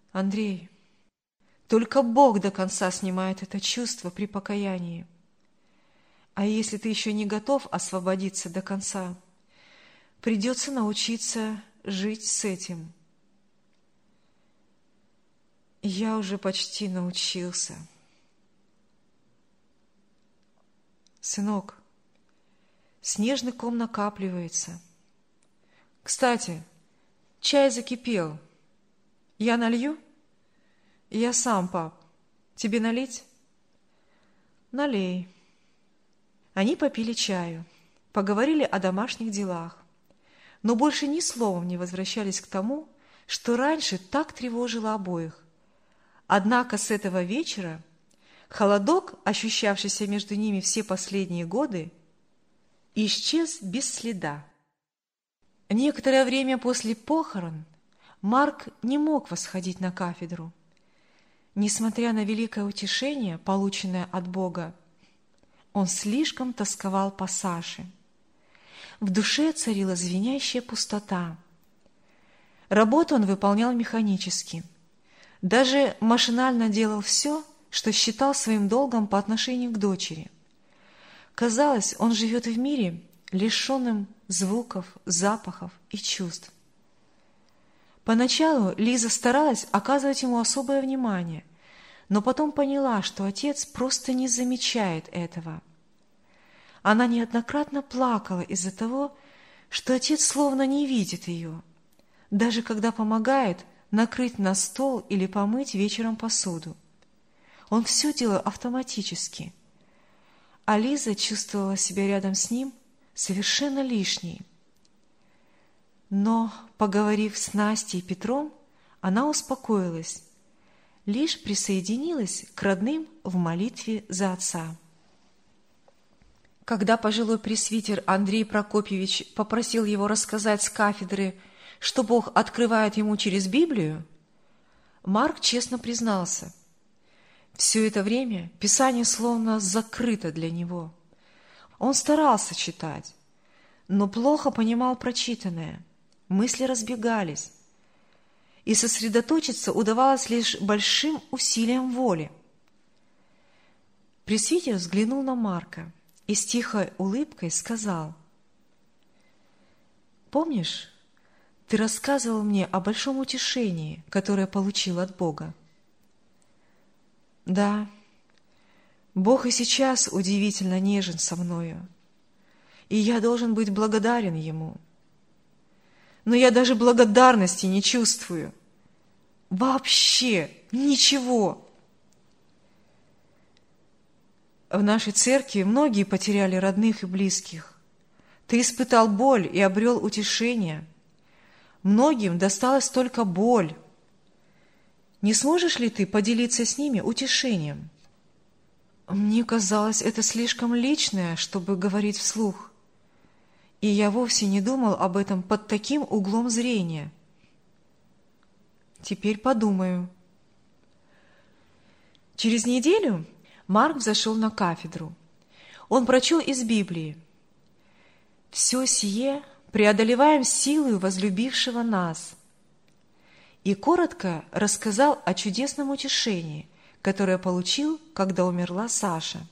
Андрей, только Бог до конца снимает это чувство при покаянии. А если ты еще не готов освободиться до конца, придется научиться жить с этим. Я уже почти научился. Сынок, снежный ком накапливается. Кстати, чай закипел. Я налью? Я сам, пап. Тебе налить? Налей. Они попили чаю, поговорили о домашних делах, но больше ни словом не возвращались к тому, что раньше так тревожило обоих. Однако с этого вечера холодок, ощущавшийся между ними все последние годы, исчез без следа. Некоторое время после похорон Марк не мог восходить на кафедру. Несмотря на великое утешение, полученное от Бога, он слишком тосковал по Саше. В душе царила звенящая пустота. Работу он выполнял механически. Даже машинально делал все, что считал своим долгом по отношению к дочери. Казалось, он живет в мире, лишенном звуков, запахов и чувств. Поначалу Лиза старалась оказывать ему особое внимание, но потом поняла, что отец просто не замечает этого. Она неоднократно плакала из-за того, что отец словно не видит ее, даже когда помогает накрыть на стол или помыть вечером посуду. Он все делал автоматически, а Лиза чувствовала себя рядом с ним совершенно лишней. Но, поговорив с Настей и Петром, она успокоилась, лишь присоединилась к родным в молитве за отца. Когда пожилой пресвитер Андрей Прокопьевич попросил его рассказать с кафедры, что Бог открывает ему через Библию, Марк честно признался, все это время Писание словно закрыто для него. Он старался читать, но плохо понимал прочитанное, мысли разбегались, и сосредоточиться удавалось лишь большим усилием воли. Пресвитер взглянул на Марка и с тихой улыбкой сказал: «Помнишь, ты рассказывал мне о большом утешении, которое получил от Бога?» «Да, Бог и сейчас удивительно нежен со мною, и я должен быть благодарен Ему. Но я даже благодарности не чувствую. Вообще ничего. В нашей церкви многие потеряли родных и близких. Ты испытал боль и обрел утешение. Многим досталась только боль. Не сможешь ли ты поделиться с ними утешением?» Мне казалось, это слишком личное, чтобы говорить вслух. И я вовсе не думал об этом под таким углом зрения. Теперь подумаю. Через неделю Марк взошел на кафедру. Он прочел из Библии: «Все сие преодолеваем силою возлюбившего нас». И коротко рассказал о чудесном утешении, которое получил, когда умерла Саша.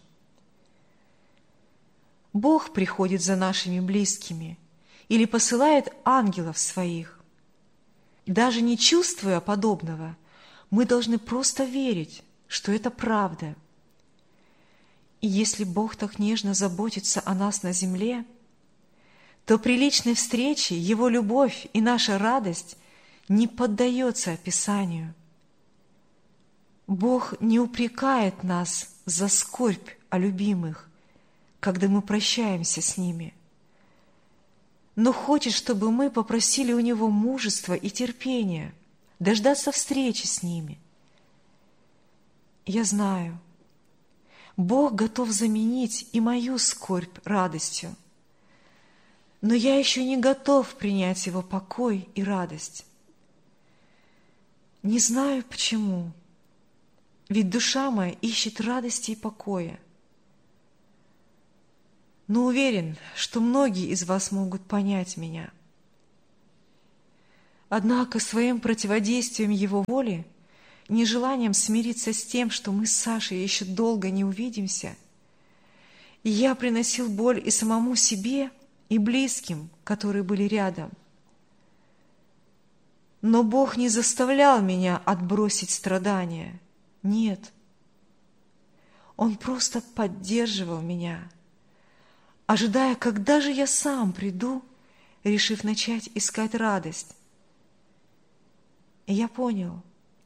Бог приходит за нашими близкими или посылает ангелов своих. Даже не чувствуя подобного, мы должны просто верить, что это правда. И если Бог так нежно заботится о нас на земле, то при личной встрече Его любовь и наша радость не поддается описанию. Бог не упрекает нас за скорбь о любимых, когда мы прощаемся с ними, но хочет, чтобы мы попросили у Него мужества и терпения дождаться встречи с ними. Я знаю, Бог готов заменить и мою скорбь радостью, но я еще не готов принять Его покой и радость. Не знаю почему, ведь душа моя ищет радости и покоя. Но уверен, что многие из вас могут понять меня. Однако своим противодействием Его воле нежеланием смириться с тем, что мы с Сашей еще долго не увидимся, и я приносил боль и самому себе, и близким, которые были рядом. Но Бог не заставлял меня отбросить страдания. Нет. Он просто поддерживал меня, ожидая, когда же я сам приду, решив начать искать радость. И я понял,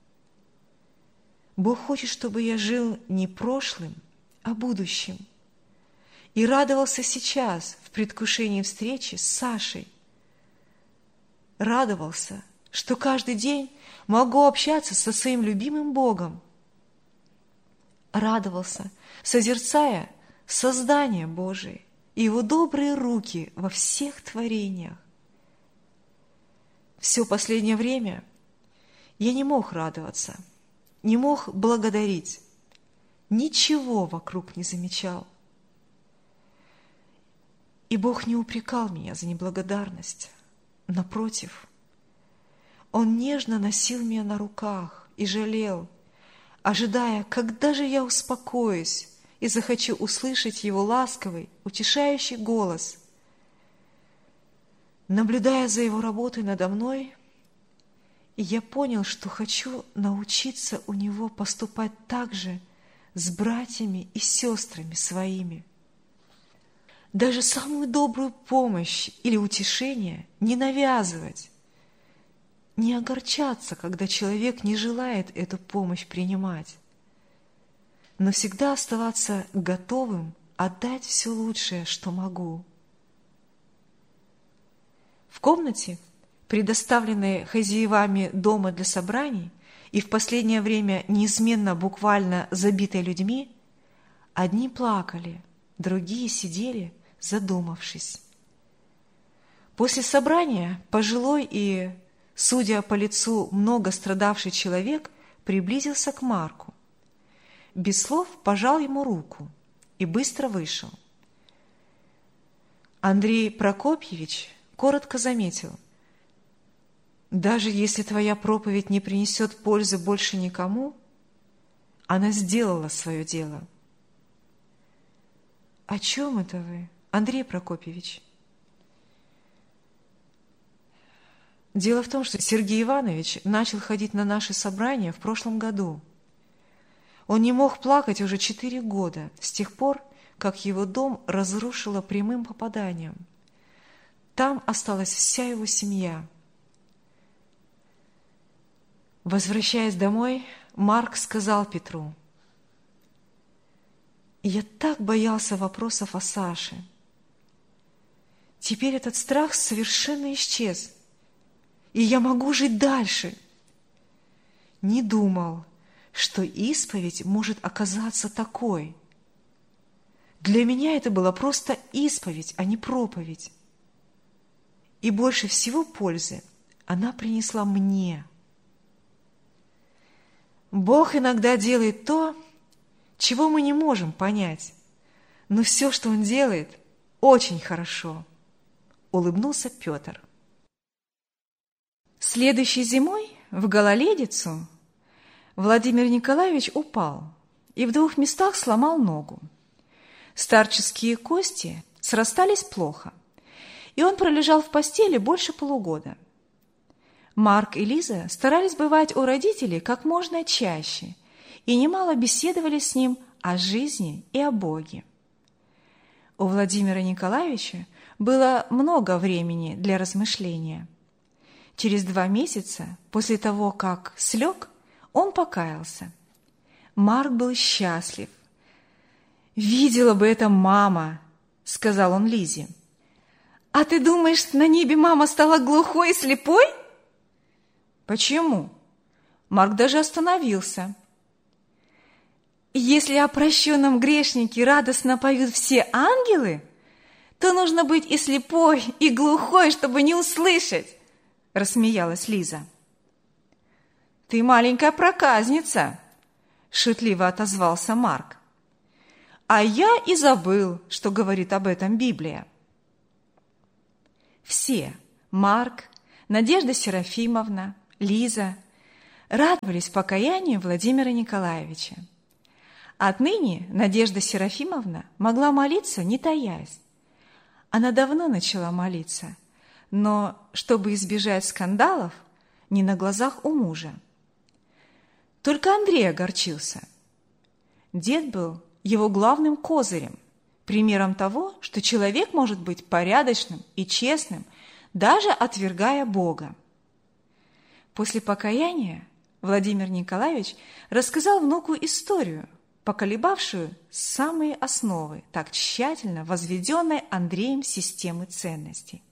Бог хочет, чтобы я жил не прошлым, а будущим, и радовался сейчас в предвкушении встречи с Сашей. Радовался, что каждый день могу общаться со своим любимым Богом. Радовался, созерцая создание Божие и Его добрые руки во всех творениях. Все последнее время я не мог радоваться, не мог благодарить, ничего вокруг не замечал. И Бог не упрекал меня за неблагодарность. Напротив, Он нежно носил меня на руках и жалел, ожидая, когда же я успокоюсь и захочу услышать Его ласковый, утешающий голос. Наблюдая за Его работой надо мной, я понял, что хочу научиться у Него поступать так же с братьями и сестрами своими. Даже самую добрую помощь или утешение не навязывать, не огорчаться, когда человек не желает эту помощь принимать, но всегда оставаться готовым отдать все лучшее, что могу. В комнате, предоставленной хозяевами дома для собраний и в последнее время неизменно буквально забитой людьми, одни плакали, другие сидели, задумавшись. После собрания пожилой и, судя по лицу, много страдавший человек приблизился к Марку. Без слов пожал ему руку и быстро вышел. Андрей Прокопьевич коротко заметил: «Даже если твоя проповедь не принесет пользы больше никому, она сделала свое дело». «О чем это вы, Андрей Прокопьевич?» Дело в том, что Сергей Иванович начал ходить на наши собрания в прошлом году. Он не мог плакать уже 4 года, с тех пор, как его дом разрушило прямым попаданием. Там осталась вся его семья. Возвращаясь домой, Марк сказал Петру: «Я так боялся вопросов о Саше. Теперь этот страх совершенно исчез, и я могу жить дальше. Не думал, что исповедь может оказаться такой. Для меня это была просто исповедь, а не проповедь. И больше всего пользы она принесла мне. Бог иногда делает то, чего мы не можем понять, но все, что Он делает, очень хорошо», — улыбнулся Петр. Следующей зимой в гололедицу Владимир Николаевич упал и в 2 местах сломал ногу. Старческие кости срастались плохо, и он пролежал в постели больше полугода. Марк и Лиза старались бывать у родителей как можно чаще и немало беседовали с ним о жизни и о Боге. У Владимира Николаевича было много времени для размышления. Через 2 месяца после того, как слег, он покаялся. Марк был счастлив. «Видела бы это мама», — сказал он Лизе. «А ты думаешь, на небе мама стала глухой и слепой?» «Почему?» Марк даже остановился. «Если о прощенном грешнике радостно поют все ангелы, то нужно быть и слепой, и глухой, чтобы не услышать», — рассмеялась Лиза. «Ты маленькая проказница», — шутливо отозвался Марк. «А я и забыл, что говорит об этом Библия». Все — Марк, Надежда Серафимовна, Лиза — радовались покаянию Владимира Николаевича. Отныне Надежда Серафимовна могла молиться, не таясь. Она давно начала молиться, но, чтобы избежать скандалов, не на глазах у мужа. Только Андрей огорчился. Дед был его главным козырем, примером того, что человек может быть порядочным и честным, даже отвергая Бога. После покаяния Владимир Николаевич рассказал внуку историю, поколебавшую самые основы так тщательно возведенной Андреем системы ценностей.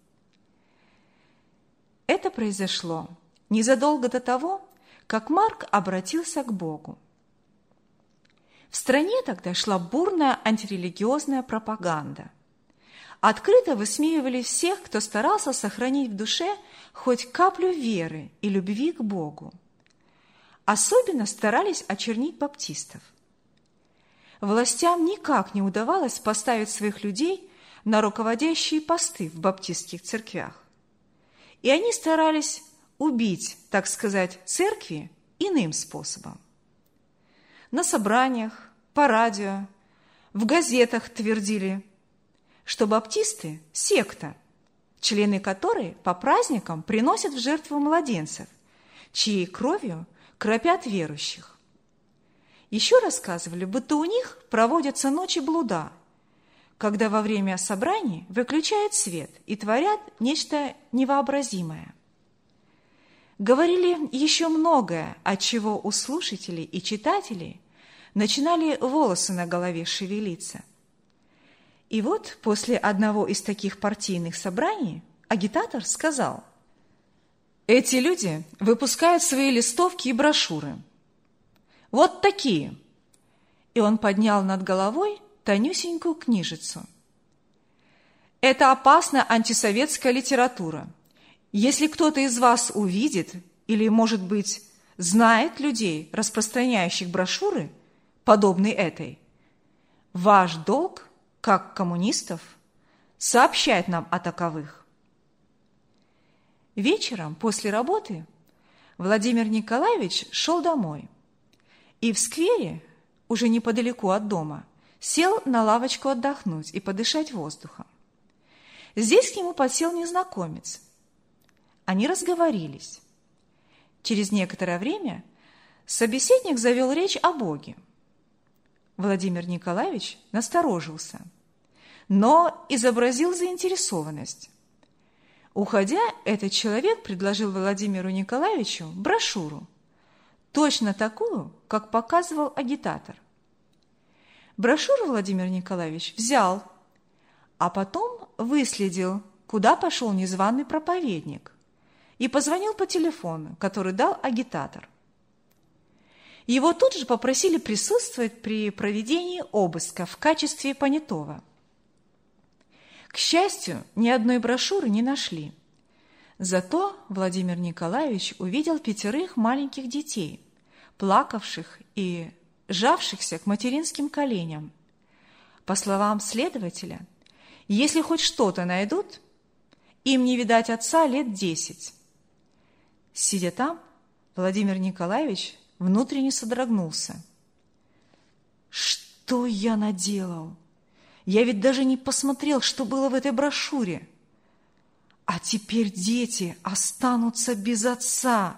Это произошло незадолго до того, как Марк обратился к Богу. В стране тогда шла бурная антирелигиозная пропаганда. Открыто высмеивали всех, кто старался сохранить в душе хоть каплю веры и любви к Богу. Особенно старались очернить баптистов. Властям никак не удавалось поставить своих людей на руководящие посты в баптистских церквях. И они старались убить, так сказать, церкви иным способом. На собраниях, по радио, в газетах твердили, что баптисты – секта, члены которой по праздникам приносят в жертву младенцев, чьей кровью кропят верующих. Еще рассказывали, будто у них проводятся ночи блуда, когда во время собраний выключают свет и творят нечто невообразимое. Говорили еще многое, от чего у слушателей и читателей начинали волосы на голове шевелиться. И вот после одного из таких партийных собраний агитатор сказал: «Эти люди выпускают свои листовки и брошюры. Вот такие!» И он поднял над головой тонюсенькую книжицу. «Это опасная антисоветская литература. Если кто-то из вас увидит или, может быть, знает людей, распространяющих брошюры, подобные этой, ваш долг, как коммунистов, сообщать нам о таковых». Вечером после работы Владимир Николаевич шел домой и в сквере, уже неподалеку от дома, сел на лавочку отдохнуть и подышать воздухом. Здесь к нему подсел незнакомец. Они разговорились. Через некоторое время собеседник завел речь о Боге. Владимир Николаевич насторожился, но изобразил заинтересованность. Уходя, этот человек предложил Владимиру Николаевичу брошюру, точно такую, как показывал агитатор. Брошюру Владимир Николаевич взял, а потом выследил, куда пошел незваный проповедник, и позвонил по телефону, который дал агитатор. Его тут же попросили присутствовать при проведении обыска в качестве понятого. К счастью, ни одной брошюры не нашли. Зато Владимир Николаевич увидел 5 маленьких детей, плакавших и сжавшихся к материнским коленям. По словам следователя, если хоть что-то найдут, им не видать отца лет 10. Сидя там, Владимир Николаевич внутренне содрогнулся. «Что я наделал? Я ведь даже не посмотрел, что было в этой брошюре. А теперь дети останутся без отца.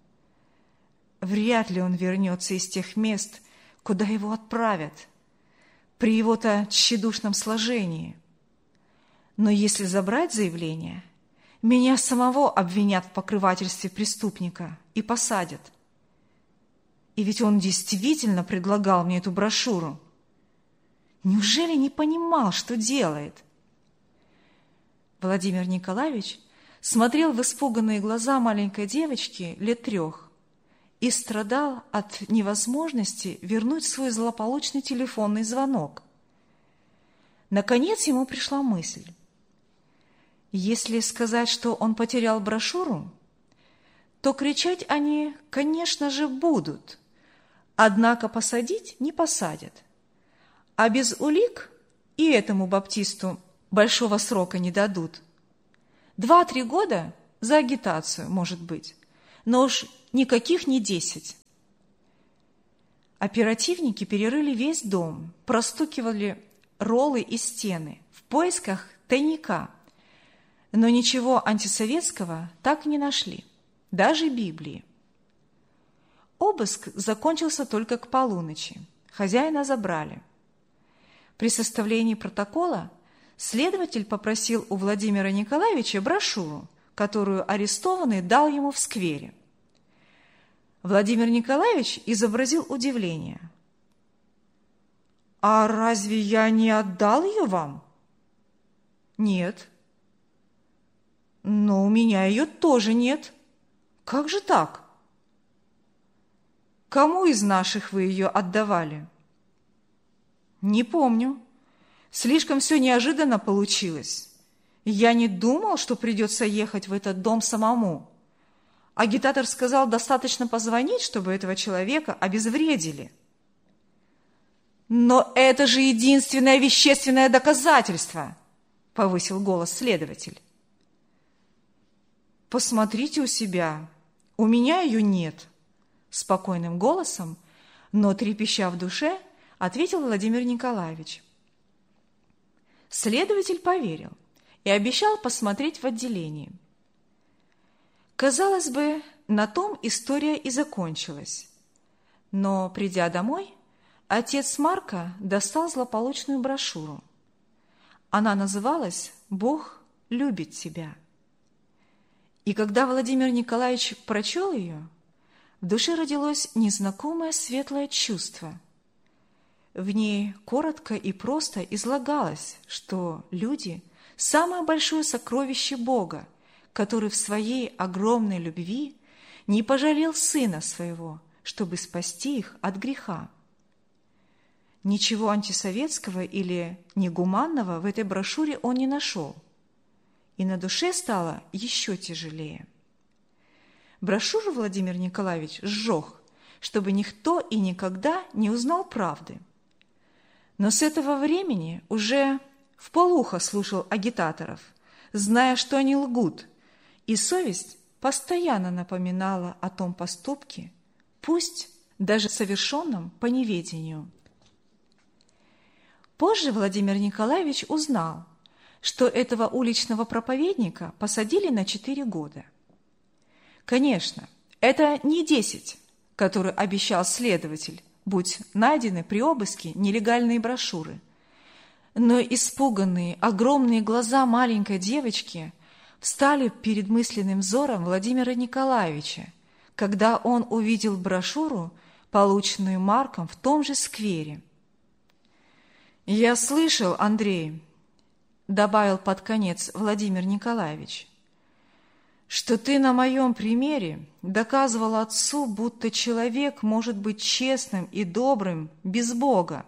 Вряд ли он вернется из тех мест, куда его отправят, при его-то тщедушном сложении. Но если забрать заявление, меня самого обвинят в покрывательстве преступника и посадят. И ведь он действительно предлагал мне эту брошюру. Неужели не понимал, что делает?» Владимир Николаевич смотрел в испуганные глаза маленькой девочки лет 3 и страдал от невозможности вернуть свой злополучный телефонный звонок. Наконец ему пришла мысль. Если сказать, что он потерял брошюру, то кричать они, конечно же, будут, однако посадить не посадят. А без улик и этому баптисту большого срока не дадут. 2-3 года за агитацию, может быть, но уж никаких не 10. Оперативники перерыли весь дом, простукивали роллы и стены в поисках тайника, но ничего антисоветского так и не нашли, даже Библии. Обыск закончился только к полуночи. Хозяина забрали. При составлении протокола следователь попросил у Владимира Николаевича брошюру, которую арестованный дал ему в сквере. Владимир Николаевич изобразил удивление. «А разве я не отдал ее вам?» «Нет». «Но у меня ее тоже нет. Как же так?» «Кому из наших вы ее отдавали?» «Не помню. Слишком все неожиданно получилось. Я не думал, что придется ехать в этот дом самому. Агитатор сказал, достаточно позвонить, чтобы этого человека обезвредили». «Но это же единственное вещественное доказательство!» — повысил голос следователь. «Посмотрите у себя. У меня ее нет», — спокойным голосом, но трепеща в душе, ответил Владимир Николаевич. Следователь поверил и обещал посмотреть в отделении. Казалось бы, на том история и закончилась. Но, придя домой, отец Марка достал злополучную брошюру. Она называлась «Бог любит тебя». И когда Владимир Николаевич прочел ее, в душе родилось незнакомое светлое чувство. В ней коротко и просто излагалось, что люди – самое большое сокровище Бога, который в своей огромной любви не пожалел Сына Своего, чтобы спасти их от греха. Ничего антисоветского или негуманного в этой брошюре он не нашел, и на душе стало еще тяжелее. Брошюру Владимир Николаевич сжег, чтобы никто и никогда не узнал правды. Но с этого времени уже вполуха слушал агитаторов, зная, что они лгут, и совесть постоянно напоминала о том поступке, пусть даже совершенном по неведению. Позже Владимир Николаевич узнал, что этого уличного проповедника посадили на 4 года. Конечно, это не 10, который обещал следователь, будь найдены при обыске нелегальные брошюры. Но испуганные, огромные глаза маленькой девочки встали перед мысленным взором Владимира Николаевича, когда он увидел брошюру, полученную Марком в том же сквере. «Я слышал, Андрей», — добавил под конец Владимир Николаевич, «что ты на моем примере доказывал отцу, будто человек может быть честным и добрым без Бога.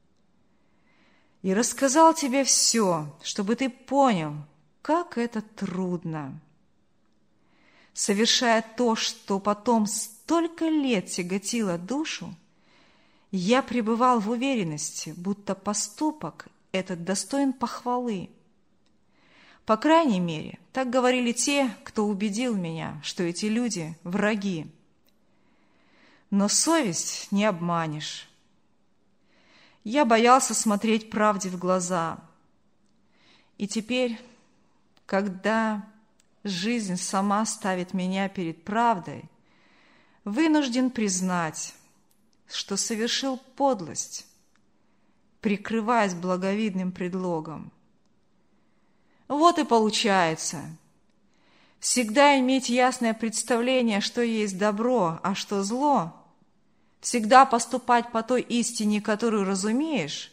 И рассказал тебе все, чтобы ты понял, как это трудно. Совершая то, что потом столько лет тяготило душу, я пребывал в уверенности, будто поступок этот достоин похвалы. По крайней мере, так говорили те, кто убедил меня, что эти люди – враги. Но совесть не обманешь. Я боялся смотреть правде в глаза. И теперь, когда жизнь сама ставит меня перед правдой, вынужден признать, что совершил подлость, прикрываясь благовидным предлогом. Вот и получается. Всегда иметь ясное представление, что есть добро, а что зло, всегда поступать по той истине, которую разумеешь,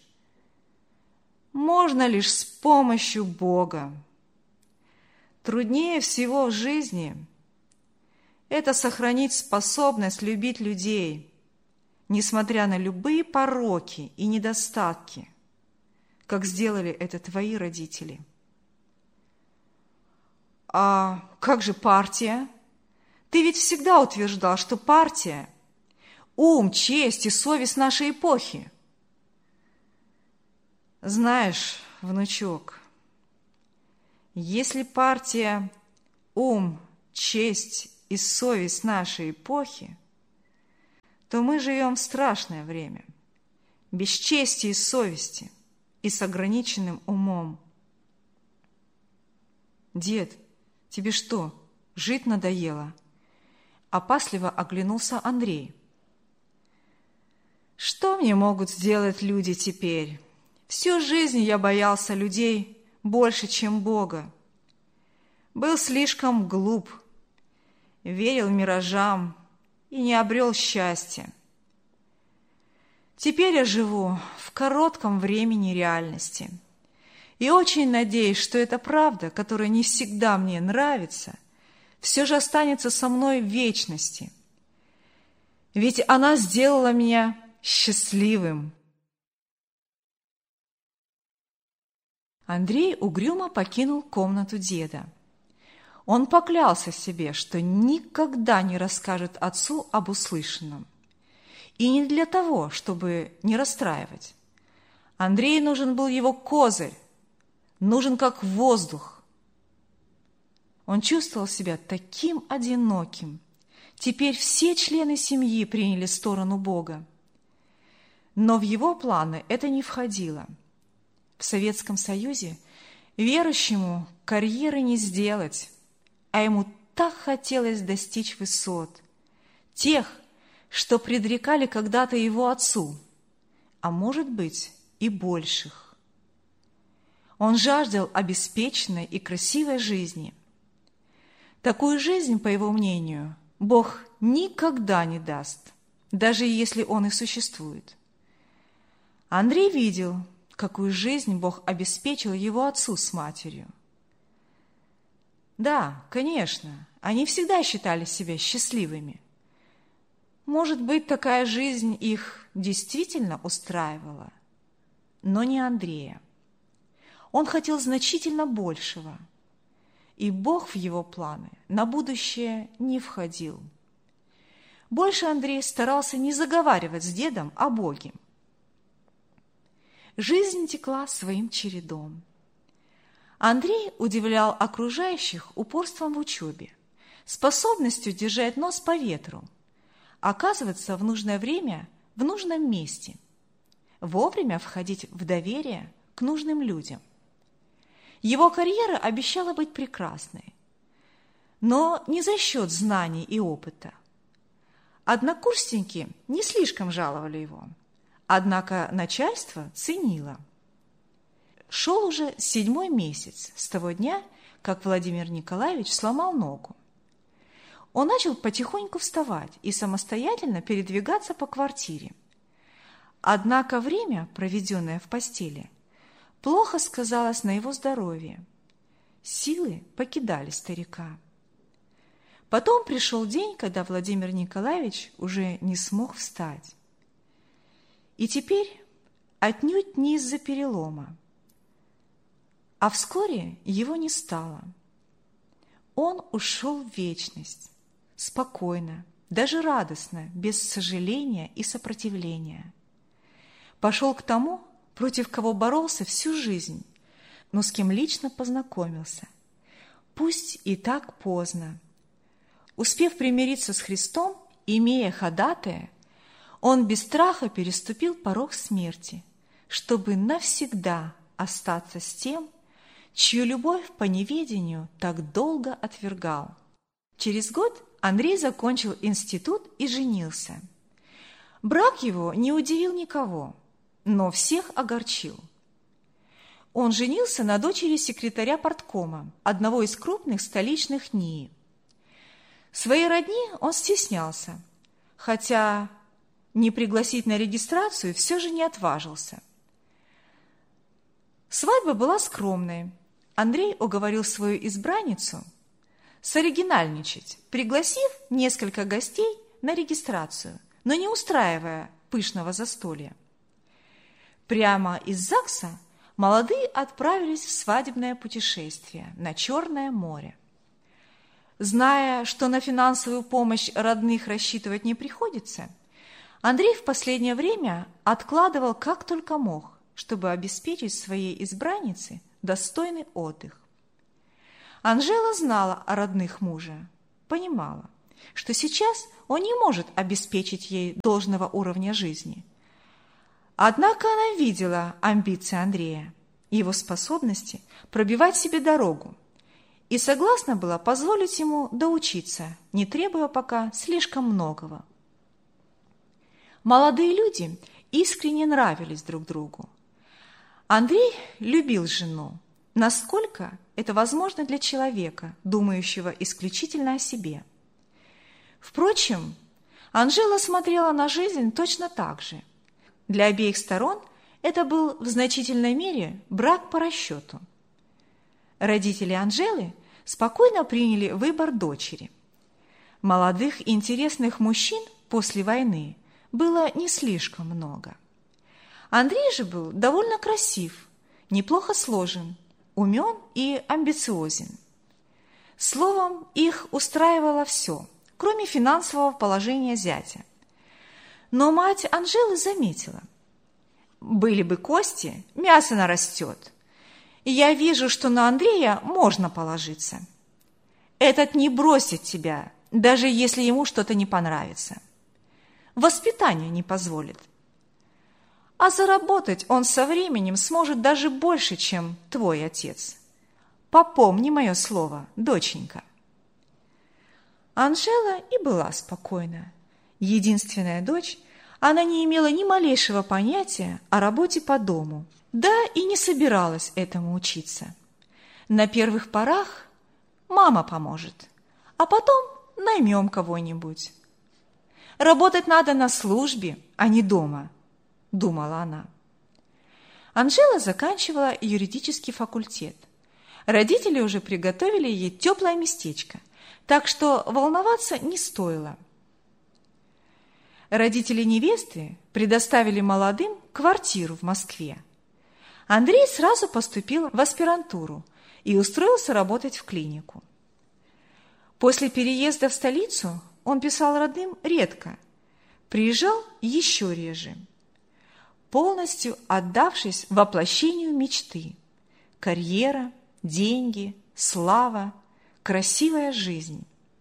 можно лишь с помощью Бога. Труднее всего в жизни – это сохранить способность любить людей, несмотря на любые пороки и недостатки, как сделали это твои родители. А как же партия? Ты ведь всегда утверждал, что партия – ум, честь и совесть нашей эпохи. Знаешь, внучок, если партия – ум, честь и совесть нашей эпохи, то мы живем в страшное время, без чести и совести и с ограниченным умом. «Дед, тебе что, жить надоело?» Опасливо оглянулся Андрей. «Что мне могут сделать люди теперь? Всю жизнь я боялся людей больше, чем Бога. Был слишком глуп, верил миражам и не обрел счастья. Теперь я живу в коротком времени реальности и очень надеюсь, что эта правда, которая не всегда мне нравится, все же останется со мной в вечности. Ведь она сделала меня счастливым». Андрей угрюмо покинул комнату деда. Он поклялся себе, что никогда не расскажет отцу об услышанном. И не для того, чтобы не расстраивать. Андрею нужен был его козырь, нужен как воздух. Он чувствовал себя таким одиноким. Теперь все члены семьи приняли сторону Бога. Но в его планы это не входило. В Советском Союзе верующему карьеры не сделать, а ему так хотелось достичь высот, тех, что предрекали когда-то его отцу, а может быть и больших. Он жаждал обеспеченной и красивой жизни. Такую жизнь, по его мнению, Бог никогда не даст, даже если он и существует. Андрей видел, какую жизнь Бог обеспечил его отцу с матерью. Да, конечно, они всегда считали себя счастливыми. Может быть, такая жизнь их действительно устраивала, но не Андрея. Он хотел значительно большего, и Бог в его планы на будущее не входил. Больше Андрей старался не заговаривать с дедом о Боге. Жизнь текла своим чередом. Андрей удивлял окружающих упорством в учебе, способностью держать нос по ветру, оказываться в нужное время в нужном месте, вовремя входить в доверие к нужным людям. Его карьера обещала быть прекрасной, но не за счет знаний и опыта. Однокурсники не слишком жаловали его, однако начальство ценило. Шел уже 7-й месяц с того дня, как Владимир Николаевич сломал ногу. Он начал потихоньку вставать и самостоятельно передвигаться по квартире. Однако время, проведенное в постели, плохо сказалось на его здоровье. Силы покидали старика. Потом пришел день, когда Владимир Николаевич уже не смог встать. И теперь отнюдь не из-за перелома. А вскоре его не стало. Он ушел в вечность, спокойно, даже радостно, без сожаления и сопротивления. Пошел к тому, против кого боролся всю жизнь, но с кем лично познакомился. Пусть и так поздно. Успев примириться с Христом, имея ходатая, он без страха переступил порог смерти, чтобы навсегда остаться с тем, чью любовь по неведению так долго отвергал. Через год Андрей закончил институт и женился. Брак его не удивил никого, но всех огорчил. Он женился на дочери секретаря парткома, одного из крупных столичных НИИ. Своей родни он стеснялся, хотя не пригласить на регистрацию все же не отважился. Свадьба была скромной. Андрей уговорил свою избранницу соригинальничать, пригласив несколько гостей на регистрацию, но не устраивая пышного застолья. Прямо из ЗАГСа молодые отправились в свадебное путешествие на Черное море. Зная, что на финансовую помощь родных рассчитывать не приходится, Андрей в последнее время откладывал как только мог, чтобы обеспечить своей избраннице достойный отдых. Анжела знала о родных мужа, понимала, что сейчас он не может обеспечить ей должного уровня жизни. Однако она видела амбиции Андрея, его способности пробивать себе дорогу, и согласна была позволить ему доучиться, не требуя пока слишком многого. Молодые люди искренне нравились друг другу. Андрей любил жену, насколько это возможно для человека, думающего исключительно о себе. Впрочем, Анжела смотрела на жизнь точно так же. Для обеих сторон это был в значительной мере брак по расчету. Родители Анжелы спокойно приняли выбор дочери. Молодых интересных мужчин после войны было не слишком много. Андрей же был довольно красив, неплохо сложен, умен и амбициозен. Словом, их устраивало все, кроме финансового положения зятя. Но мать Анжелы заметила: «Были бы кости, мясо нарастет. И я вижу, что на Андрея можно положиться. Этот не бросит тебя, даже если ему что-то не понравится. Воспитание не позволит. А заработать он со временем сможет даже больше, чем твой отец. Попомни мое слово, доченька». Анжела и была спокойна. Единственная дочь, она не имела ни малейшего понятия о работе по дому, да и не собиралась этому учиться. На первых порах мама поможет, а потом наймем кого-нибудь. «Работать надо на службе, а не дома», – думала она. Анжела заканчивала юридический факультет. Родители уже приготовили ей теплое местечко, так что волноваться не стоило. Родители невесты предоставили молодым квартиру в Москве. Андрей сразу поступил в аспирантуру и устроился работать в клинику. После переезда в столицу он писал родным редко, приезжал еще реже, полностью отдавшись воплощению мечты: карьера, деньги, слава, красивая жизнь.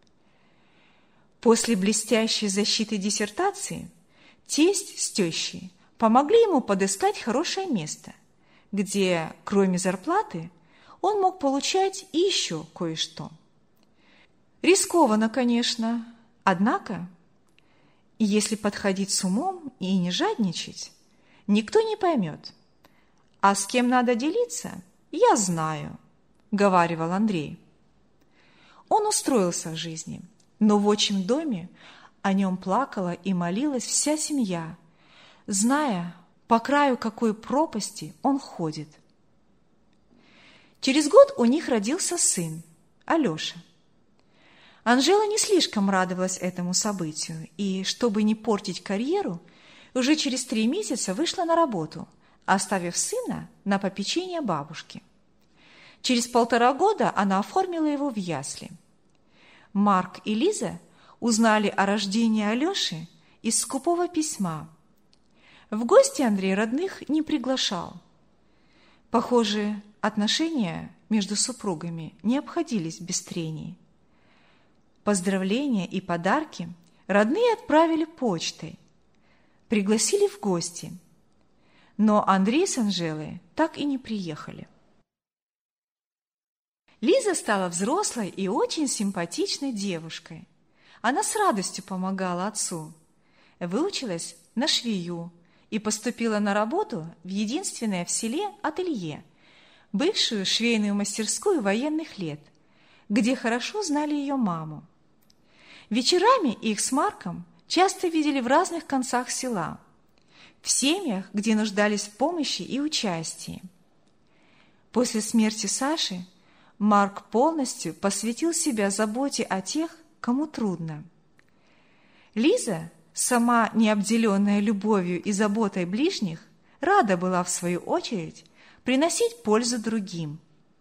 После блестящей защиты диссертации тесть с тещей помогли ему подыскать хорошее место, где, кроме зарплаты, он мог получать и еще кое-что. Рискованно, конечно, однако, если подходить с умом и не жадничать, никто не поймет. «А с кем надо делиться, я знаю», — говаривал Андрей. Он устроился в жизни, но в отчим доме о нем плакала и молилась вся семья, зная, по краю какой пропасти он ходит. Через год у них родился сын, Алеша. Анжела не слишком радовалась этому событию и, чтобы не портить карьеру, уже через 3 месяца вышла на работу, оставив сына на попечение бабушки. Через 1,5 года она оформила его в ясли. Марк и Лиза узнали о рождении Алеши из скупого письма. В гости Андрей родных не приглашал. Похоже, отношения между супругами не обходились без трений. Поздравления и подарки родные отправили почтой, пригласили в гости, но Андрей с Анжелой так и не приехали. Лиза стала взрослой и очень симпатичной девушкой. Она с радостью помогала отцу, выучилась на швею и поступила на работу в единственное в селе ателье, бывшую швейную мастерскую военных лет, где хорошо знали ее маму. Вечерами их с Марком часто видели в разных концах села, в семьях, где нуждались в помощи и участии. После смерти Саши Марк полностью посвятил себя заботе о тех, кому трудно. Лиза, сама не обделенная любовью и заботой ближних, рада была, в свою очередь, приносить пользу другим.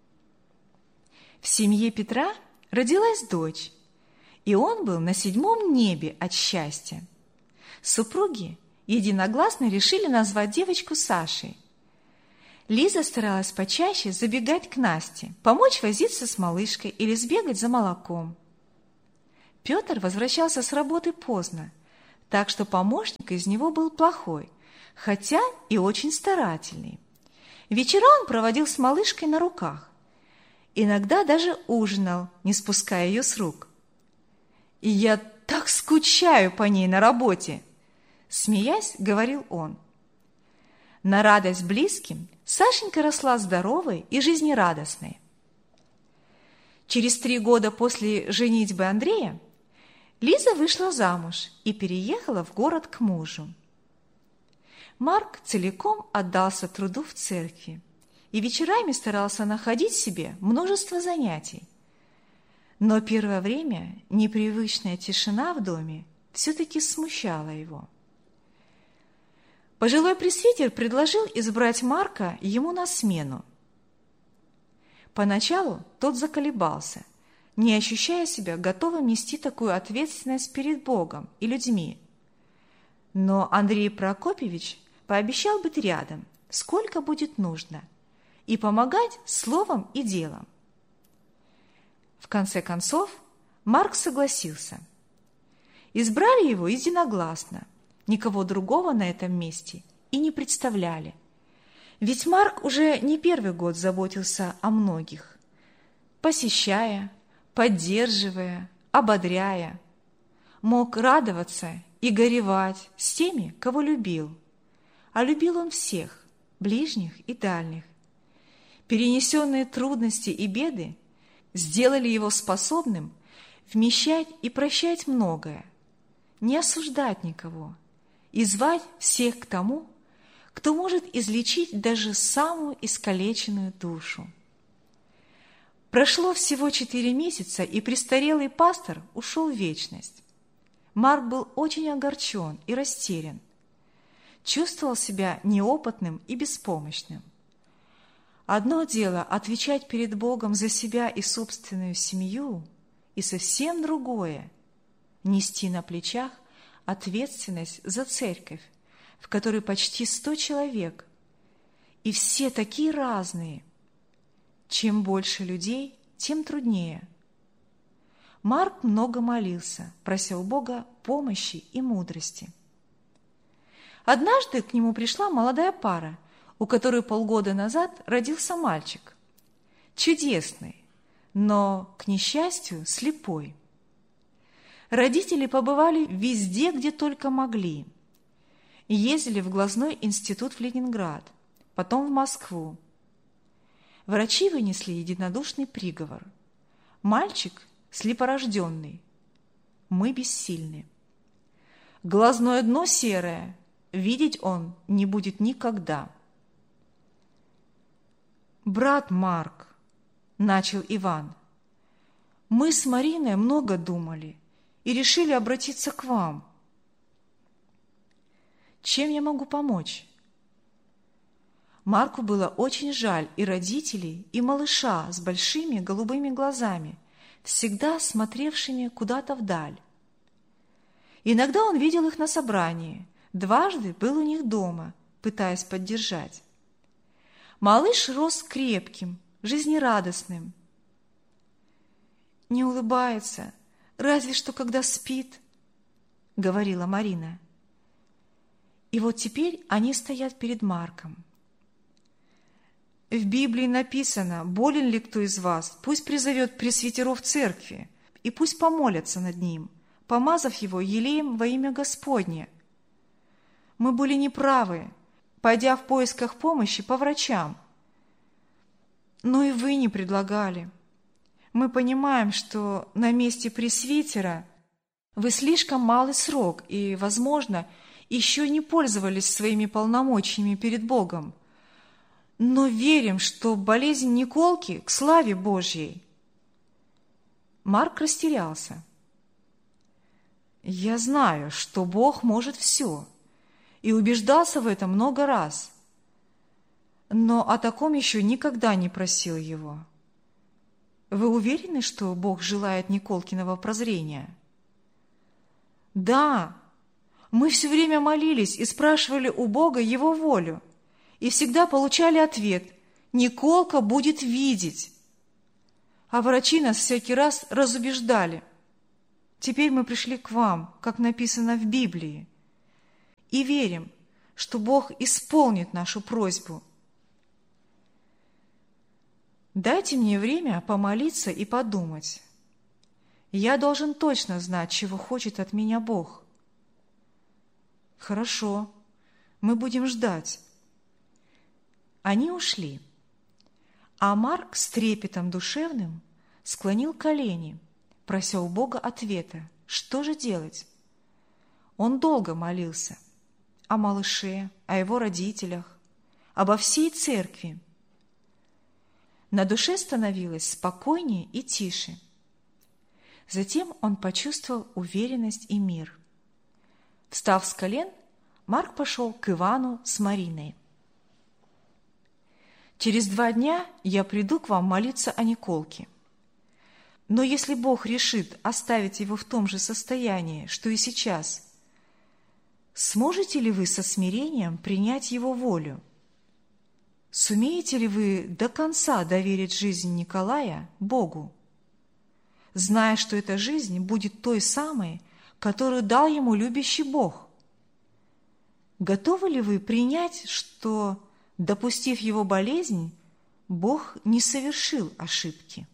В семье Петра родилась дочь, и он был на 7 небе от счастья. Супруги единогласно решили назвать девочку Сашей. Лиза старалась почаще забегать к Насте, помочь возиться с малышкой или сбегать за молоком. Петр возвращался с работы поздно, так что помощник из него был плохой, хотя и очень старательный. Вечера он проводил с малышкой на руках. Иногда даже ужинал, не спуская ее с рук. «И я так скучаю по ней на работе!» Смеясь, говорил он. На радость близким Сашенька росла здоровой и жизнерадостной. Через 3 года после женитьбы Андрея Лиза вышла замуж и переехала в город к мужу. Марк целиком отдался труду в церкви и вечерами старался находить себе множество занятий. Но первое время непривычная тишина в доме все-таки смущала его. Пожилой пресвитер предложил избрать Марка ему на смену. Поначалу тот заколебался, не ощущая себя готовым нести такую ответственность перед Богом и людьми. Но Андрей Прокопьевич пообещал быть рядом, сколько будет нужно, и помогать словом и делом. В конце концов, Марк согласился. Избрали его единогласно, никого другого на этом месте и не представляли. Ведь Марк уже не первый год заботился о многих, посещая, поддерживая, ободряя. Мог радоваться и горевать с теми, кого любил. А любил он всех, ближних и дальних. Перенесенные трудности и беды сделали его способным вмещать и прощать многое, не осуждать никого и звать всех к тому, кто может излечить даже самую искалеченную душу. Прошло всего 4 месяца, и престарелый пастор ушел в вечность. Марк был очень огорчен и растерян. Чувствовал себя неопытным и беспомощным. Одно дело отвечать перед Богом за себя и собственную семью, и совсем другое – нести на плечах ответственность за церковь, в которой почти 100 человек, и все такие разные. Чем больше людей, тем труднее. Марк много молился, прося у Бога помощи и мудрости. Однажды к нему пришла молодая пара, у которой полгода назад родился мальчик. Чудесный, но, к несчастью, слепой. Родители побывали везде, где только могли. Ездили в глазной институт в Ленинград, потом в Москву. Врачи вынесли единодушный приговор. Мальчик слепорожденный. Мы бессильны. Глазное дно серое, видеть он не будет никогда. «Брат Марк», — начал Иван, — «мы с Мариной много думали и решили обратиться к вам. Чем я могу помочь?» Марку было очень жаль и родителей, и малыша с большими голубыми глазами, всегда смотревшими куда-то вдаль. Иногда он видел их на собрании, дважды был у них дома, пытаясь поддержать. Малыш рос крепким, жизнерадостным. «Не улыбается, разве что когда спит», — говорила Марина. И вот теперь они стоят перед Марком. В Библии написано: «Болен ли кто из вас, пусть призовет пресвитеров церкви, и пусть помолятся над ним, помазав его елеем во имя Господне». Мы были неправы, пойдя в поисках помощи по врачам. Но и вы не предлагали. Мы понимаем, что на месте пресвитера вы слишком малый срок и, возможно, еще не пользовались своими полномочиями перед Богом. Но верим, что болезнь Николки к славе Божьей. Марк растерялся. Я знаю, что Бог может все, и убеждался в этом много раз, но о таком еще никогда не просил его. Вы уверены, что Бог желает Николкиного прозрения? Да, мы все время молились и спрашивали у Бога Его волю, и всегда получали ответ: Николка будет видеть. А врачи нас всякий раз разубеждали. теперь мы пришли к вам, как написано в Библии, и верим, что Бог исполнит нашу просьбу. Дайте мне время помолиться и подумать. Я должен точно знать, чего хочет от меня Бог. Хорошо, мы будем ждать. Они ушли, а Марк с трепетом душевным склонил колени, прося у Бога ответа, что же делать. Он долго молился о малыше, о его родителях, обо всей церкви. На душе становилось спокойнее и тише. Затем он почувствовал уверенность и мир. Встав с колен, Марк пошел к Ивану с Мариной. «Через 2 дня я приду к вам молиться о Николке. Но если Бог решит оставить его в том же состоянии, что и сейчас, сможете ли вы со смирением принять его волю? Сумеете ли вы до конца доверить жизнь Николая Богу, зная, что эта жизнь будет той самой, которую дал ему любящий Бог? Готовы ли вы принять, что, допустив его болезнь, Бог не совершил ошибки?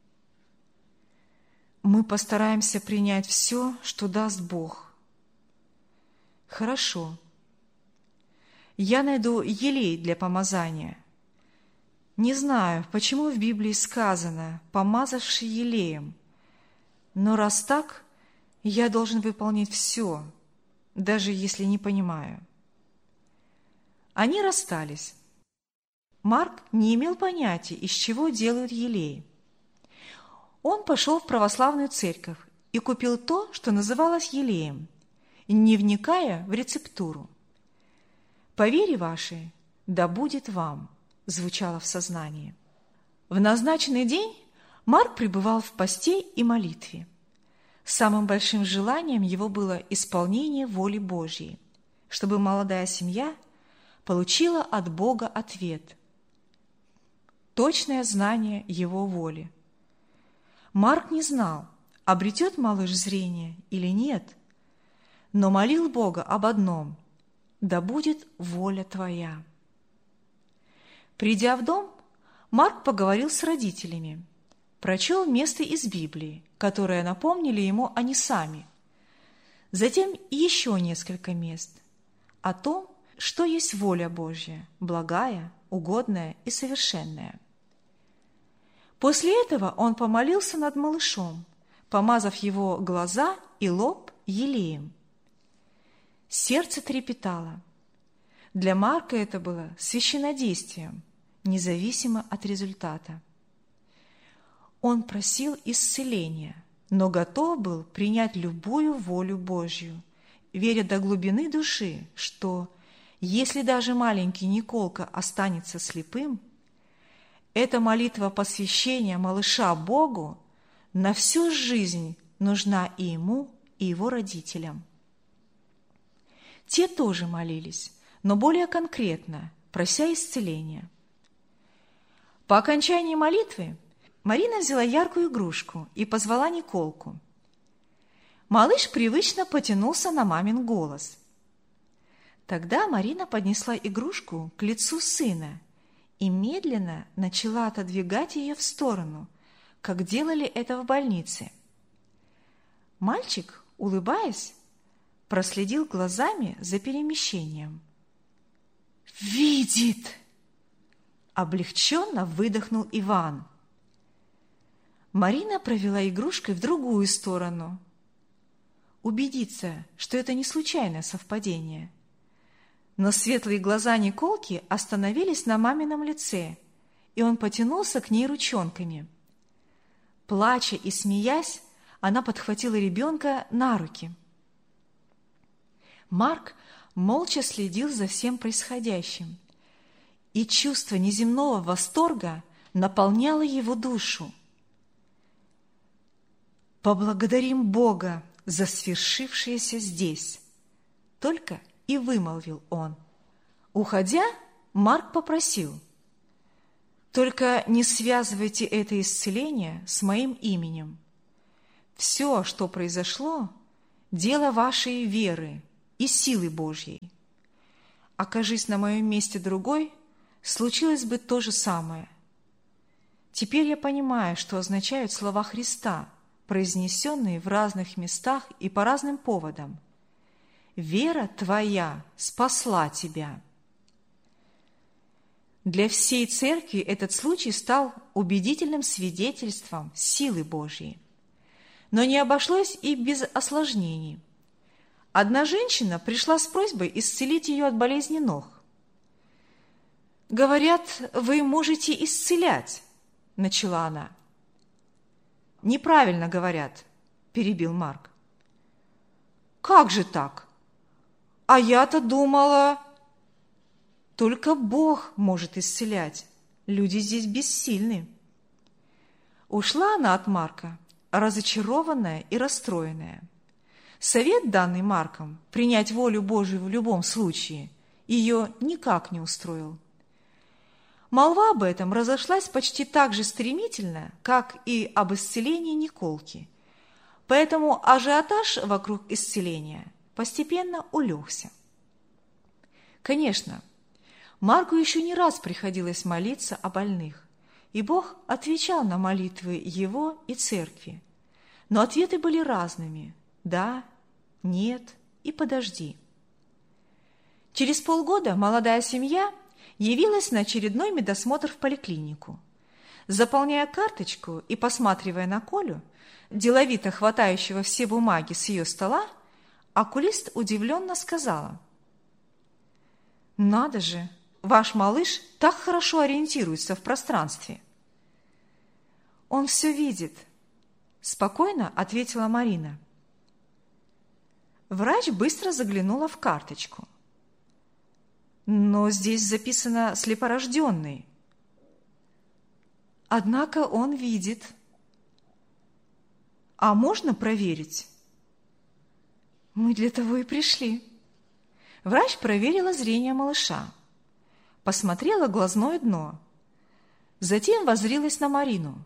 Мы постараемся принять все, что даст Бог. Хорошо. Я найду елей для помазания. Не знаю, почему в Библии сказано «помазавший елеем», но раз так, я должен выполнить все, даже если не понимаю. Они расстались. Марк не имел понятия, из чего делают елей. Он пошел в православную церковь и купил то, что называлось елеем, не вникая в рецептуру. «По вере вашей, да будет вам», звучало в сознании. В назначенный день Марк пребывал в посте и молитве. Самым большим желанием его было исполнение воли Божьей, чтобы молодая семья получила от Бога ответ, точное знание Его воли. Марк не знал, обретет малыш зрение или нет, но молил Бога об одном – да будет воля Твоя. Придя в дом, Марк поговорил с родителями, прочел места из Библии, которые напомнили ему они сами, затем еще несколько мест о том, что есть воля Божья, благая, угодная и совершенная. После этого он помолился над малышом, помазав его глаза и лоб елеем. Сердце трепетало. Для Марка это было священнодействием, независимо от результата. Он просил исцеления, но готов был принять любую волю Божью, веря до глубины души, что, если даже маленький Николка останется слепым, эта молитва посвящения малыша Богу на всю жизнь нужна и ему, и его родителям. Те тоже молились, но более конкретно, прося исцеления. По окончании молитвы Марина взяла яркую игрушку и позвала Николку. Малыш привычно потянулся на мамин голос. Тогда Марина поднесла игрушку к лицу сына и медленно начала отодвигать ее в сторону, как делали это в больнице. Мальчик, улыбаясь, проследил глазами за перемещением. «Видит!» – облегченно выдохнул Иван. Марина провела игрушкой в другую сторону. Убедиться, что это не случайное совпадение. Но светлые глаза Николки остановились на мамином лице, и он потянулся к ней ручонками. Плача и смеясь, она подхватила ребенка на руки. Марк молча следил за всем происходящим, и чувство неземного восторга наполняло его душу. «Поблагодарим Бога за свершившееся здесь!» Только и вымолвил он. Уходя, Марк попросил: «Только не связывайте это исцеление с моим именем. все, что произошло, дело вашей веры и силы Божьей. Окажись на моем месте другой, случилось бы то же самое. Теперь я понимаю, что означают слова Христа, произнесенные в разных местах и по разным поводам. «Вера твоя спасла тебя». Для всей церкви этот случай стал убедительным свидетельством силы Божьей. Но не обошлось и без осложнений. Одна женщина пришла с просьбой исцелить ее от болезни ног. «Говорят, вы можете исцелять», – начала она. «Неправильно говорят», – перебил Марк. «Как же так? А я-то думала...» «Только Бог может исцелять. Люди здесь бессильны». Ушла она от Марка, разочарованная и расстроенная. Совет, данный Марком, принять волю Божию в любом случае, ее никак не устроил. Молва об этом разошлась почти так же стремительно, как и об исцелении Николки, поэтому ажиотаж вокруг исцеления постепенно улегся. Конечно, Марку еще не раз приходилось молиться о больных, и Бог отвечал на молитвы его и церкви, но ответы были разными – «да», «нет» и «подожди». Через полгода молодая семья явилась на очередной медосмотр в поликлинику. Заполняя карточку и посматривая на Колю, деловито хватающего все бумаги с ее стола, окулист удивленно сказала: «Надо же, ваш малыш так хорошо ориентируется в пространстве». «Он все видит», – спокойно ответила Марина. Врач быстро заглянула в карточку. «Но здесь записано «слепорожденный». Однако он видит. А можно проверить? Мы для того и пришли. Врач проверила зрение малыша, посмотрела глазное дно, затем воззрилась на Марину.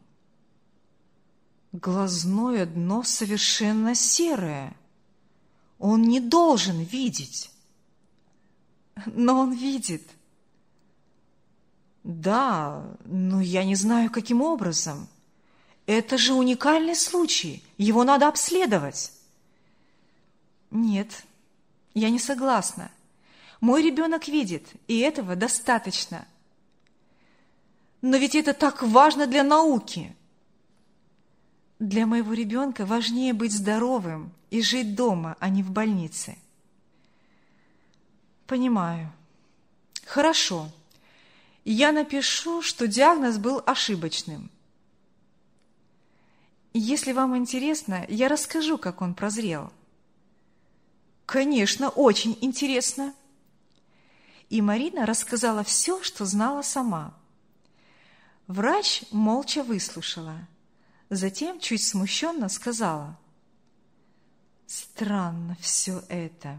Глазное дно совершенно серое. Он не должен видеть. Но он видит. Да, но я не знаю, каким образом. Это же уникальный случай. Его надо обследовать. Нет, я не согласна. Мой ребенок видит, и этого достаточно. Но ведь это так важно для науки. Для моего ребенка важнее быть здоровым и жить дома, а не в больнице. Понимаю. Хорошо. Я напишу, что диагноз был ошибочным. Если вам интересно, я расскажу, как он прозрел. Конечно, очень интересно. И Марина рассказала все, что знала сама. Врач молча выслушала. Затем чуть смущенно сказала: «Странно все это».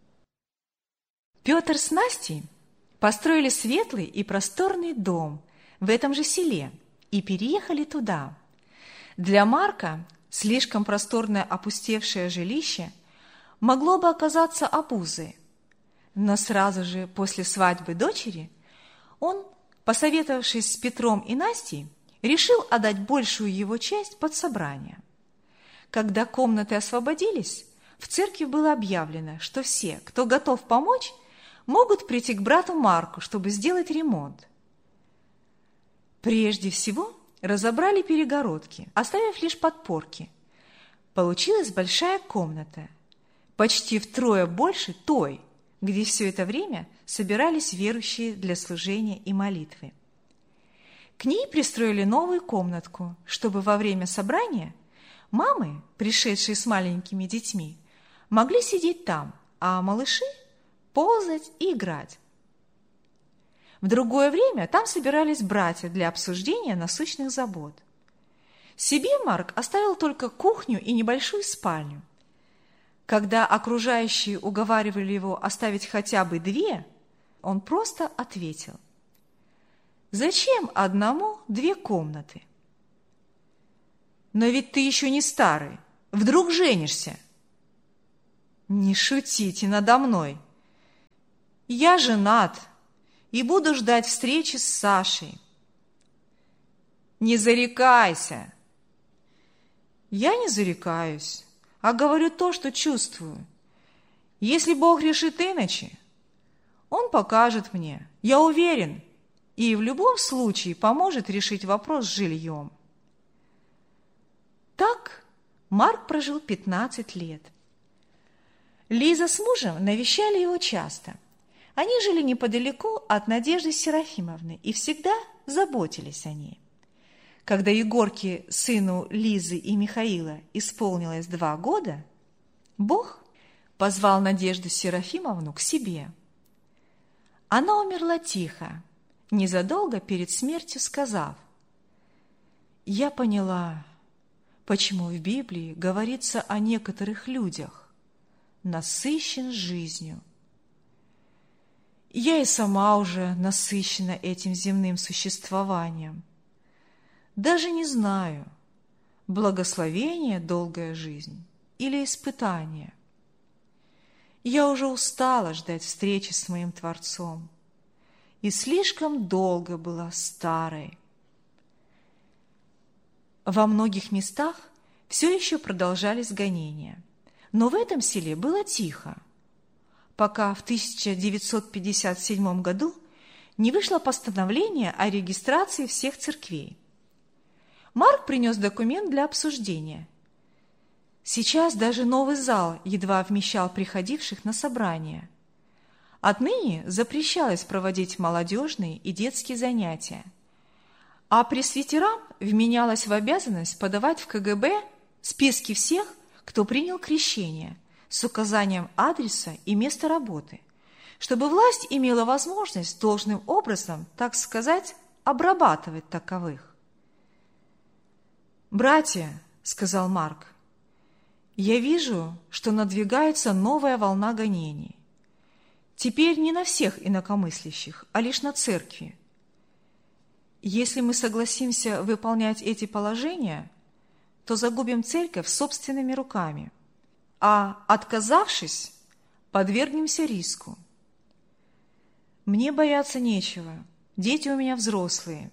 Петр с Настей построили светлый и просторный дом в этом же селе и переехали туда. Для Марка слишком просторное опустевшее жилище могло бы оказаться обузой, но сразу же после свадьбы дочери он, посоветовавшись с Петром и Настей, решил отдать большую его часть под собрание. Когда комнаты освободились, в церкви было объявлено, что все, кто готов помочь, могут прийти к брату Марку, чтобы сделать ремонт. Прежде всего разобрали перегородки, оставив лишь подпорки. Получилась большая комната, почти втрое больше той, где все это время собирались верующие для служения и молитвы. К ней пристроили новую комнатку, чтобы во время собрания мамы, пришедшие с маленькими детьми, могли сидеть там, а малыши ползать и играть. В другое время там собирались братья для обсуждения насущных забот. Себе Марк оставил только кухню и небольшую спальню. Когда окружающие уговаривали его оставить хотя бы 2, он просто ответил: «Зачем одному 2 комнаты?» «Но ведь ты еще не старый, Вдруг женишься? Не шутите надо мной. Я женат и буду ждать встречи с Сашей. Не зарекайся. Я не зарекаюсь, а говорю то, что чувствую. Если Бог решит иначе, Он покажет мне, я уверен, и в любом случае поможет решить вопрос с жильем. Так Марк прожил 15 лет. Лиза с мужем навещали его часто. Они жили неподалеку от Надежды Серафимовны и всегда заботились о ней. Когда Егорке, сыну Лизы и Михаила, исполнилось 2 года, Бог позвал Надежду Серафимовну к себе. Она умерла тихо, незадолго перед смертью сказав: «Я поняла, почему в Библии говорится о некоторых людях, насыщен жизнью. Я и сама уже насыщена этим земным существованием. Даже не знаю, благословение долгая жизнь или испытание. Я уже устала ждать встречи с моим Творцом и слишком долго была старой». Во многих местах все еще продолжались гонения, но в этом селе было тихо, пока в 1957 году не вышло постановление о регистрации всех церквей. Марк принес документ для обсуждения. Сейчас даже новый зал едва вмещал приходивших на собрания. Отныне запрещалось проводить молодежные и детские занятия, а пресвитерам вменялось в обязанность подавать в КГБ списки всех, кто принял крещение, с указанием адреса и места работы, чтобы власть имела возможность должным образом, так сказать, обрабатывать таковых. «Братья», — сказал Марк, — «я вижу, что надвигается новая волна гонений. Теперь не на всех инакомыслящих, а лишь на церкви. Если мы согласимся выполнять эти положения, то загубим церковь собственными руками, а, отказавшись, подвергнемся риску. Мне бояться нечего, дети у меня взрослые.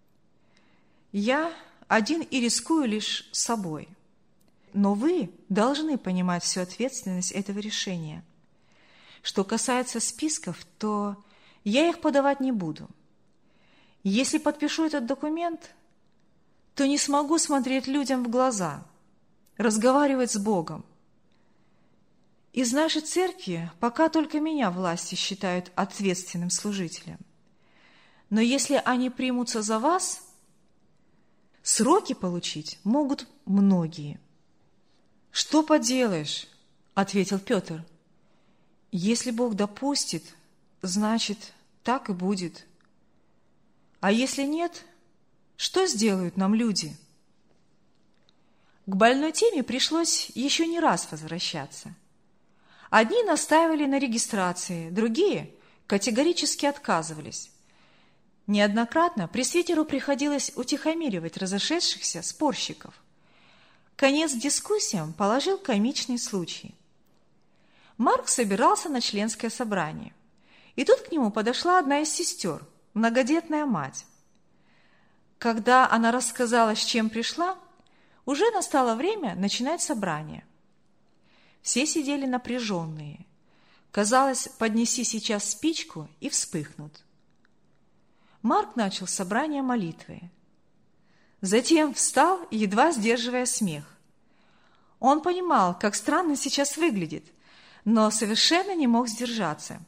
Я один и рискую лишь собой. Но вы должны понимать всю ответственность этого решения. Что касается списков, то я их подавать не буду. Если подпишу этот документ, то не смогу смотреть людям в глаза, разговаривать с Богом. Из нашей церкви пока только меня власти считают ответственным служителем. Но если они примутся за вас, сроки получить могут многие». «Что поделаешь?» – ответил Петр. «Если Бог допустит, значит, так и будет. А если нет, что сделают нам люди?» К больной теме пришлось еще не раз возвращаться. Одни настаивали на регистрации, другие категорически отказывались. Неоднократно пресвитеру приходилось утихомиривать разошедшихся спорщиков. Конец дискуссиям положил комичный случай. Марк собирался на членское собрание, и тут к нему подошла одна из сестер, многодетная мать. Когда она рассказала, с чем пришла, уже настало время начинать собрание. Все сидели напряженные. Казалось, поднеси сейчас спичку и вспыхнут. Марк начал собрание молитвы. Затем встал, едва сдерживая смех. Он понимал, как странно сейчас выглядит, но совершенно не мог сдержаться.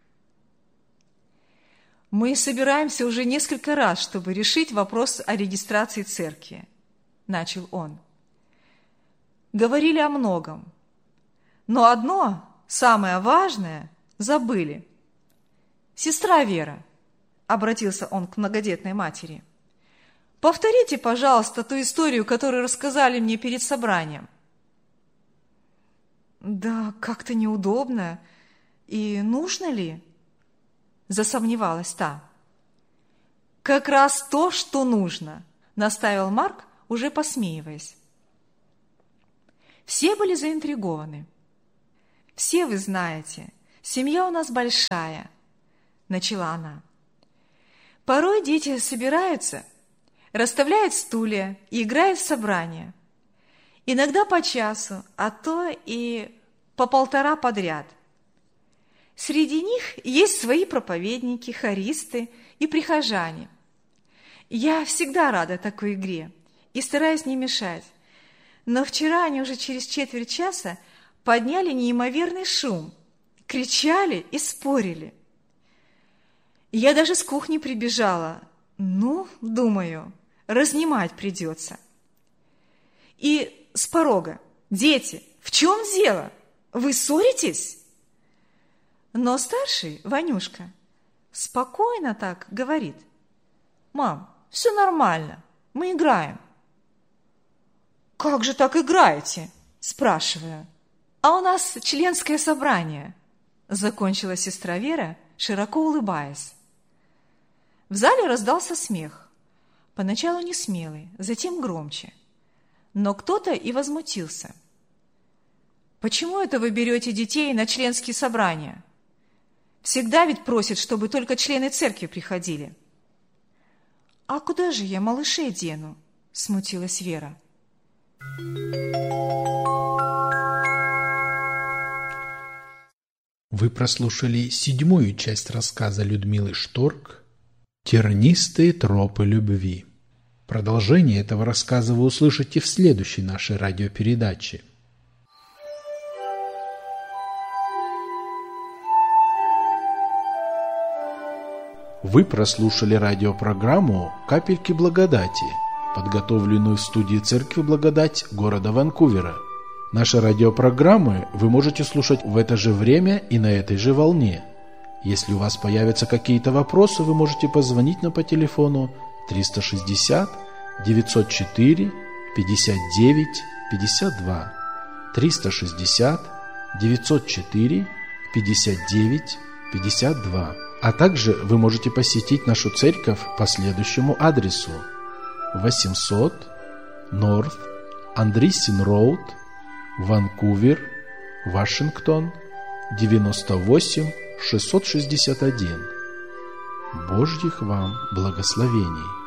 «Мы собираемся уже несколько раз, чтобы решить вопрос о регистрации церкви», – начал он. «Говорили о многом, но одно, самое важное, забыли. Сестра Вера», – обратился он к многодетной матери, – «повторите, пожалуйста, ту историю, которую рассказали мне перед собранием». «Да как-то неудобно. И нужно ли?» – засомневалась та. «Как раз то, что нужно», – настаивал Марк, уже посмеиваясь. Все были заинтригованы. «Все вы знаете, семья у нас большая», – начала она. «Порой дети собираются, расставляют стулья и играют в собрания. Иногда по часу, а то и по 1,5 подряд. Среди них есть свои проповедники, хористы и прихожане. Я всегда рада такой игре и стараюсь не мешать. Но вчера они уже через 1/4 часа подняли неимоверный шум, кричали и спорили. Я даже с кухни прибежала. Думаю, разнимать придется. И с порога: «Дети, в чем дело? Вы ссоритесь?» Но старший, Ванюшка, спокойно так говорит: «Мам, все нормально, мы играем». «Как же так играете?» – спрашиваю. «А у нас членское собрание», – закончила сестра Вера, широко улыбаясь. В зале раздался смех. Поначалу не смелый, затем громче. Но кто-то и возмутился. «Почему это вы берете детей на членские собрания? Всегда ведь просят, чтобы только члены церкви приходили». «А куда же я малышей дену?» – смутилась Вера. Вы прослушали 7-ю часть рассказа Людмилы Шторк «Тернистые тропы любви». Продолжение этого рассказа вы услышите в следующей нашей радиопередаче. Вы прослушали радиопрограмму «Капельки благодати», подготовленную в студии Церкви Благодать города Ванкувера. Наши радиопрограммы вы можете слушать в это же время и на этой же волне. Если у вас появятся какие-то вопросы, вы можете позвонить нам по телефону 360 904 59 52 360 904 59 52. А также вы можете посетить нашу церковь по следующему адресу: 800 North Andreessen Road, Ванкувер, Вашингтон, 98661. Божьих вам благословений!